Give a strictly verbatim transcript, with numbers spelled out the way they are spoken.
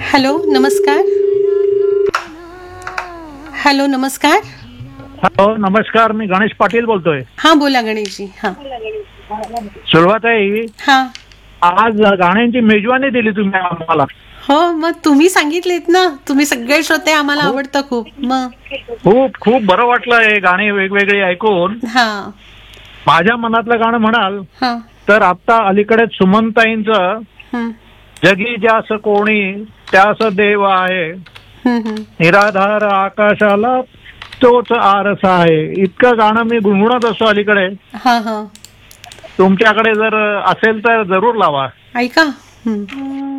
Hello नमस्कार. Hello नमस्कार. Hello नमस्कार, मी गणेश पाटील बोलतोय. हा बोला गणेशजी. हा सुरुवात आहे. हा आज गाण्यांची मेजवानी दिली तुम्ही आम्हाला. हो मग तुम्ही सांगितलेत ना, तुम्ही सगळे श्रोते आम्हाला आवडतं खूप. मग खूप खूप बरं वाटलं हे गाणी वेगवेगळी ऐकून. हा माझ्या मनातलं गाणं म्हणाल हा तर आता अलीकडे सुमनताईंचं हम्म, जगी ज्यास कोणी त्यास देव आहे, हम्म, हम्म. निराधार आकाशाला तोच आरसा आहे, इतकं गाणं मी गुणगुणत असतो अलीकडे. हा हा तुमच्याकडे जर असेल तर जरूर लावा. ऐका. हम्म.